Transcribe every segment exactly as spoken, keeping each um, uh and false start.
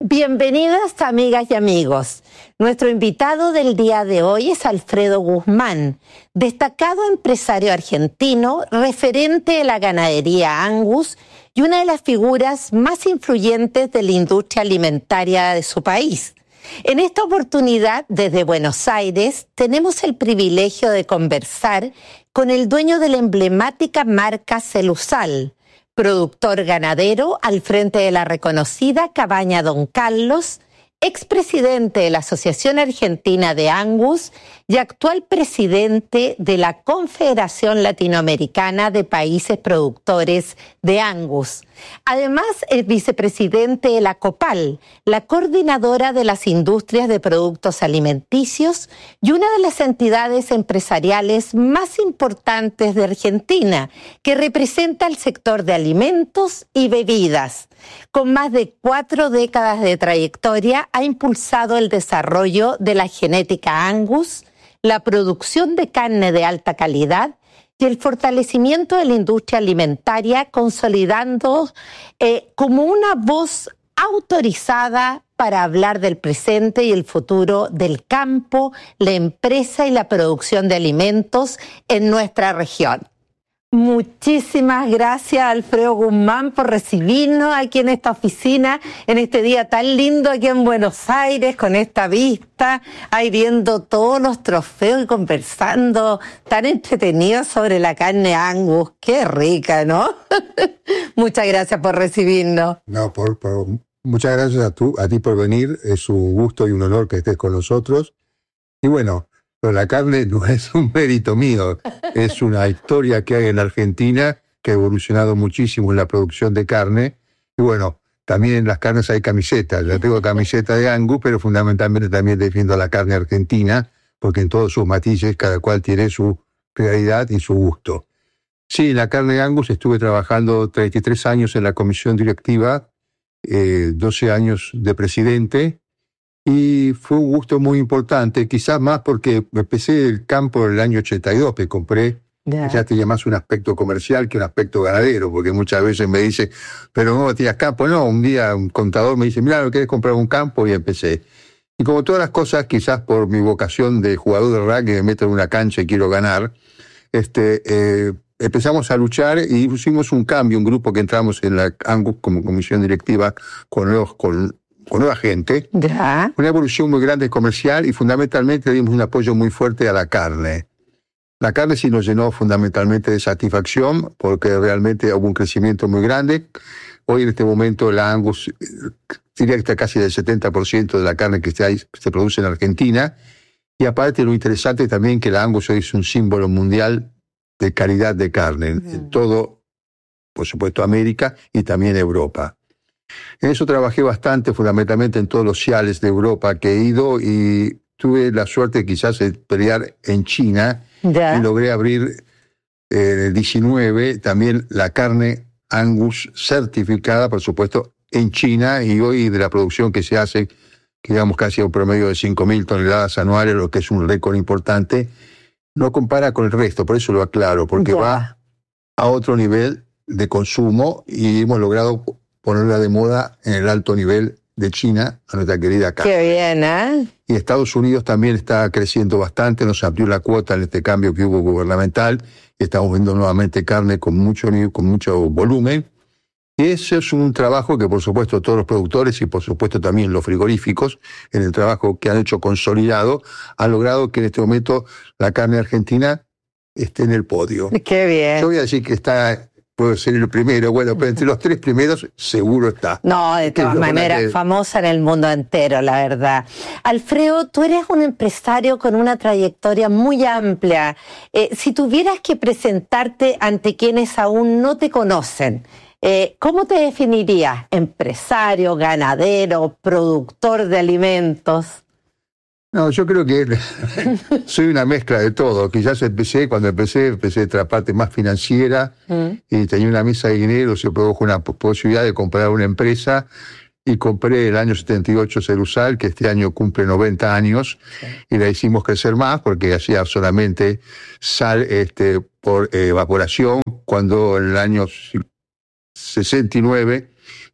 Bienvenidas, amigas y amigos. Nuestro invitado del día de hoy es Alfredo Guzmán, destacado empresario argentino, referente de la ganadería Angus y una de las figuras más influyentes de la industria alimentaria de su país. En esta oportunidad, desde Buenos Aires, tenemos el privilegio de conversar con el dueño de la emblemática marca Celusal, productor ganadero al frente de la reconocida Cabaña Don Carlos, expresidente de la Asociación Argentina de Angus y actual presidente de la Confederación Latinoamericana de Países Productores de Angus. Además, es vicepresidente de la COPAL, la coordinadora de las industrias de productos alimenticios y una de las entidades empresariales más importantes de Argentina, que representa el sector de alimentos y bebidas. Con más de cuatro décadas de trayectoria, ha impulsado el desarrollo de la genética Angus, la producción de carne de alta calidad y el fortalecimiento de la industria alimentaria, consolidando eh, como una voz autorizada para hablar del presente y el futuro del campo, la empresa y la producción de alimentos en nuestra región. Muchísimas gracias, Alfredo Guzmán, por recibirnos aquí en esta oficina, en este día tan lindo aquí en Buenos Aires, con esta vista, ahí viendo todos los trofeos y conversando tan entretenido sobre la carne Angus. ¡Qué rica!, ¿no? Muchas gracias por recibirnos. No, por, por, muchas gracias a, tú, a ti por venir. Es un gusto y un honor que estés con nosotros. Y bueno, pero la carne no es un mérito mío, es una historia que hay en Argentina que ha evolucionado muchísimo en la producción de carne. Y bueno, también en las carnes hay camisetas. Yo tengo camiseta de Angus, pero fundamentalmente también defiendo la carne argentina, porque en todos sus matices cada cual tiene su realidad y su gusto. Sí, en la carne de Angus estuve trabajando treinta y tres años en la comisión directiva, eh, doce años de presidente. Y fue un gusto muy importante, quizás más porque empecé el campo en el año ochenta y dos, que compré, yeah. Ya tenía más un aspecto comercial que un aspecto ganadero, porque muchas veces me dice, pero no tienes campo. No, un día un contador me dice, mira, ¿no querés comprar un campo? Y empecé. Y como todas las cosas, quizás por mi vocación de jugador de rugby, me meto en una cancha y quiero ganar, este, eh, empezamos a luchar y hicimos un cambio, un grupo que entramos en la Angus como comisión directiva con los... Con, con nueva gente, ¿ya? Una evolución muy grande comercial y fundamentalmente dimos un apoyo muy fuerte a la carne. La carne sí nos llenó fundamentalmente de satisfacción porque realmente hubo un crecimiento muy grande. Hoy en este momento la Angus diría que está casi del setenta por ciento de la carne que se, se produce en Argentina. Y aparte lo interesante también que la Angus hoy es un símbolo mundial de calidad de carne mm. en todo, por supuesto, América y también Europa. En eso trabajé bastante, fundamentalmente en todos los ciales de Europa que he ido y tuve la suerte quizás de pelear en China ¿ya? Y logré abrir en eh, el diecinueve también la carne Angus certificada, por supuesto, en China y hoy de la producción que se hace, que digamos casi a un promedio de cinco mil toneladas anuales, lo que es un récord importante, no compara con el resto, por eso lo aclaro, porque ¿ya? Va a otro nivel de consumo y hemos logrado ponerla de moda en el alto nivel de China, a nuestra querida carne. Qué bien, ¿eh? Y Estados Unidos también está creciendo bastante, nos amplió la cuota en este cambio que hubo gubernamental, y estamos viendo nuevamente carne con mucho, con mucho volumen. Y ese es un trabajo que, por supuesto, todos los productores y, por supuesto, también los frigoríficos, en el trabajo que han hecho consolidado, han logrado que en este momento la carne argentina esté en el podio. Qué bien. Yo voy a decir que está... Puedo ser el primero, bueno, pero entre los tres primeros seguro está. No, de todas maneras, que... famosa en el mundo entero, la verdad. Alfredo, tú eres un empresario con una trayectoria muy amplia. Eh, si tuvieras que presentarte ante quienes aún no te conocen, eh, ¿cómo te definirías? ¿Empresario, ganadero, productor de alimentos? No, yo creo que soy una mezcla de todo. Quizás empecé, cuando empecé, empecé de la parte más financiera mm. y tenía una mesa de dinero, se produjo una posibilidad de comprar una empresa y compré el año setenta y ocho Celusal, que este año cumple noventa años, sí. Y la hicimos crecer más porque hacía solamente sal este, por evaporación, cuando en el año sesenta y nueve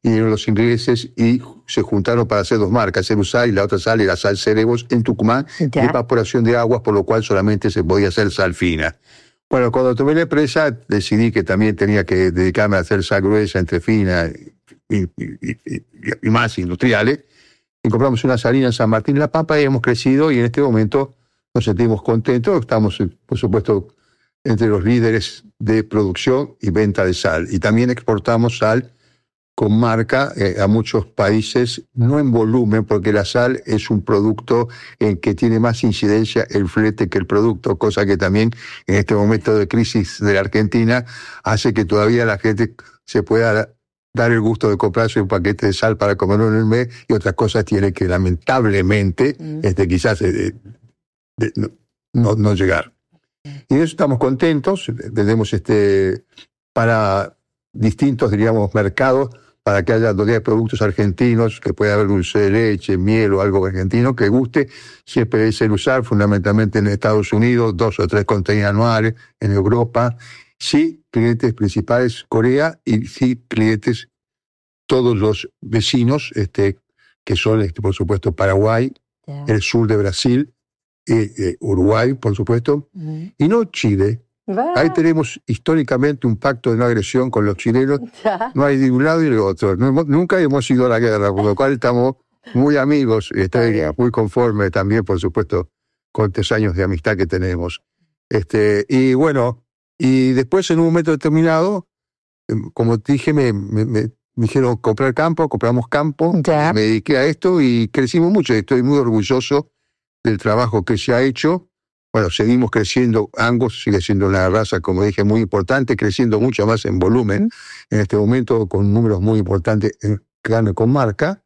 vinieron los ingleses y se juntaron para hacer dos marcas, Cerusal y la otra sal era sal Cerebos en Tucumán, Ya. de evaporación de aguas, por lo cual solamente se podía hacer sal fina. Bueno, cuando tomé la empresa decidí que también tenía que dedicarme a hacer sal gruesa, entre fina y, y, y, y, y más industriales. Y compramos una salina en San Martín de la Pampa y hemos crecido y en este momento nos sentimos contentos. Estamos, por supuesto, entre los líderes de producción y venta de sal. Y también exportamos sal con marca eh, a muchos países, no en volumen, porque la sal es un producto en que tiene más incidencia el flete que el producto, cosa que también en este momento de crisis de la Argentina hace que todavía la gente se pueda dar el gusto de comprarse un paquete de sal para comerlo en el mes y otras cosas tiene que lamentablemente mm. este, quizás eh, de, no, no, no llegar. Y de eso estamos contentos, tenemos este, para distintos, diríamos, mercados, para que haya todavía productos argentinos, que pueda haber dulce de leche, miel o algo argentino que guste. Siempre es el usar, fundamentalmente en Estados Unidos, dos o tres containers anuales, en Europa. Sí, clientes principales Corea y sí, clientes todos los vecinos, este, que son, este, por supuesto, Paraguay, yeah. el sur de Brasil, eh, eh, Uruguay, por supuesto, mm. y no Chile. Va. Ahí tenemos históricamente un pacto de no agresión con los chilenos. Ya. No hay de un lado y del otro. No, nunca hemos ido a la guerra, por lo cual estamos muy amigos, estoy muy conforme también, por supuesto, con tres años de amistad que tenemos. Este, y bueno, y después en un momento determinado, como te dije, me, me, me dijeron comprar campo, compramos campo, ya. Me dediqué a esto y crecimos mucho. Estoy muy orgulloso del trabajo que se ha hecho. Bueno, seguimos creciendo, Angus sigue siendo una raza, como dije, muy importante, creciendo mucho más en volumen, en este momento con números muy importantes en carne con marca,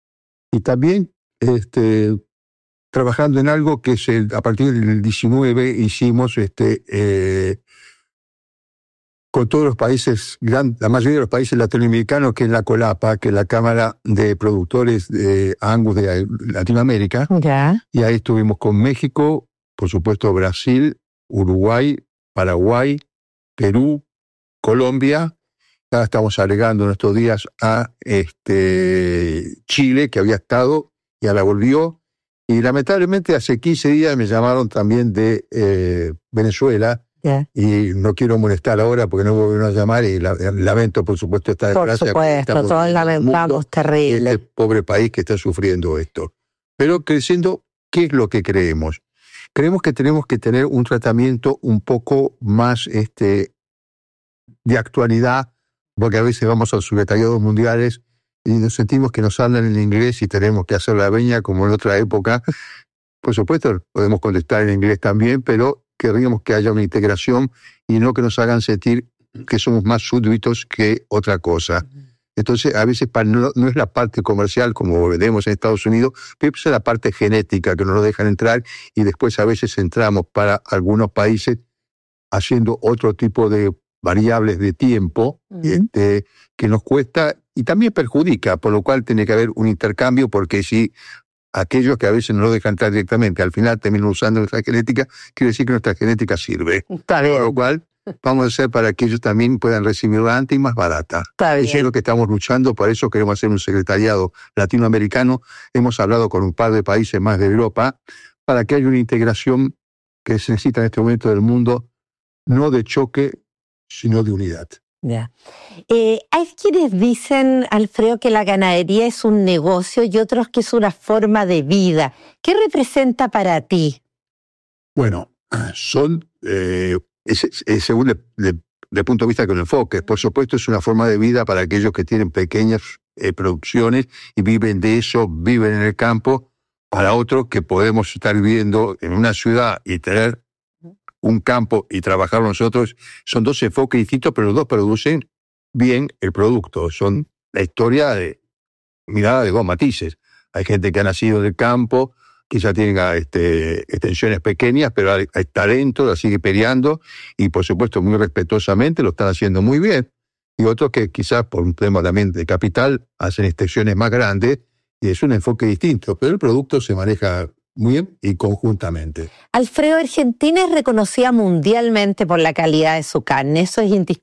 y también este, trabajando en algo que es el, a partir del diecinueve hicimos este, eh, con todos los países, gran, la mayoría de los países latinoamericanos, que es la COLAPA, que es la Cámara de Productores de Angus de Latinoamérica, ya. Y ahí estuvimos con México, por supuesto Brasil, Uruguay, Paraguay, Perú, Colombia. Ahora estamos agregando en estos días a este, Chile, que había estado y ahora volvió. Y lamentablemente hace quince días me llamaron también de eh, Venezuela. Yeah. Y no quiero molestar ahora porque no volvieron a llamar y la, lamento, por supuesto, esta desgracia. Por supuesto, todos lamentamos, terrible. Este pobre país que está sufriendo esto. Pero creciendo, ¿qué es lo que creemos? Creemos que tenemos que tener un tratamiento un poco más este, de actualidad, porque a veces vamos a los secretariados mundiales y nos sentimos que nos hablan en inglés y tenemos que hacer la veña como en otra época. Por supuesto, podemos contestar en inglés también, pero querríamos que haya una integración y no que nos hagan sentir que somos más súbditos que otra cosa. Entonces, a veces no, no es la parte comercial como vemos en Estados Unidos, pero es la parte genética que no nos dejan entrar y después a veces entramos para algunos países haciendo otro tipo de variables de tiempo uh-huh. este, que nos cuesta y también perjudica, por lo cual tiene que haber un intercambio porque si aquellos que a veces no nos dejan entrar directamente al final terminan usando nuestra genética, quiere decir que nuestra genética sirve. Está bien. Por lo cual vamos a hacer para que ellos también puedan recibirla antes y más barata. Está bien. Eso es lo que estamos luchando, por eso queremos hacer un secretariado latinoamericano. Hemos hablado con un par de países más de Europa para que haya una integración que se necesita en este momento del mundo, no de choque, sino de unidad. Ya. Eh, hay quienes dicen, Alfredo, que la ganadería es un negocio y otros que es una forma de vida. ¿Qué representa para ti? Bueno, son... Eh, Es, es según el, el, el punto de vista que lo enfoques. Por supuesto, es una forma de vida para aquellos que tienen pequeñas eh, producciones y viven de eso, viven en el campo. Para otros que podemos estar viviendo en una ciudad y tener un campo y trabajar nosotros, son dos enfoques distintos, pero los dos producen bien el producto. Son la historia de mirada de dos matices. Hay gente que ha nacido del campo, quizá tenga este, extensiones pequeñas, pero hay, hay talento, la sigue peleando y por supuesto muy respetuosamente lo están haciendo muy bien. Y otros que quizás por un tema también de capital hacen extensiones más grandes y es un enfoque distinto, pero el producto se maneja muy bien y conjuntamente. Alfredo, Argentina es reconocida mundialmente por la calidad de su carne, eso es indiscutible.